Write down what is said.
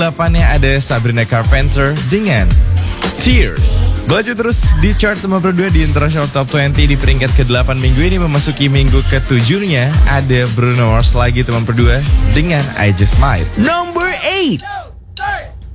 8-nya ada Sabrina Carpenter dengan Tears. Melaju terus di chart nomor 2 di International Top 20 di peringkat ke-8 minggu ini memasuki minggu ke-7-nya ada Bruno Mars lagi teman berdua dengan I Just Might. Number 8.